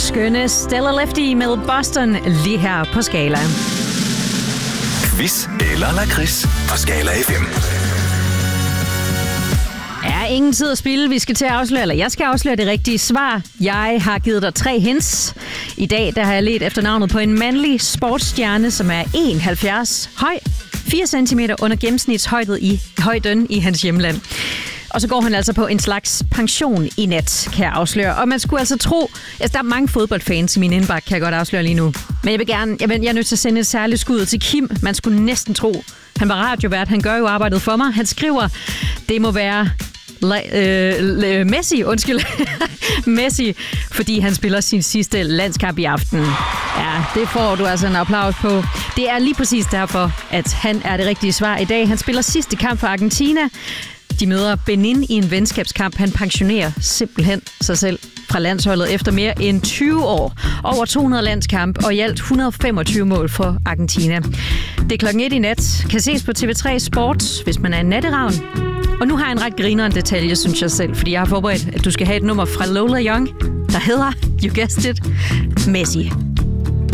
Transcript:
skønne Stella Lefty med Boston lige her på Skala. Quiz eller lakrids på Skala FM. Er ingen tid at spilde. Vi skal til at afsløre, eller jeg skal afsløre det rigtige svar. Jeg har givet dig 3 hints. I dag der har jeg ledt efter navnet på en mandlig sportsstjerne, som er 1,70 høj, 4 cm under gennemsnitshøjden i hans hjemland. Og så går han altså på en slags pension i nat, kan jeg afsløre. Og man skulle altså tro, der er mange fodboldfans i min indbakke, kan jeg godt afsløre lige nu. Men jeg er nødt til at sende et særligt skud til Kim. Man skulle næsten tro, han var radiovært. Han gør jo arbejdet for mig. Han skriver, det må være Messi, fordi han spiller sin sidste landskamp i aften. Ja, det får du altså en applaus på. Det er lige præcis derfor, at han er det rigtige svar i dag. Han spiller sidste kamp for Argentina. De møder Benin i en venskabskamp. Han pensionerer simpelthen sig selv fra landsholdet efter mere end 20 år. Over 200 landskamp og i alt 125 mål for Argentina. Det er 1:00 i nat. Kan ses på TV3 Sport, hvis man er en natteravn. Og nu har jeg en ret grineren detalje, synes jeg selv, fordi jeg har forberedt, at du skal have et nummer fra Lola Young, der hedder, you guessed it, Messi.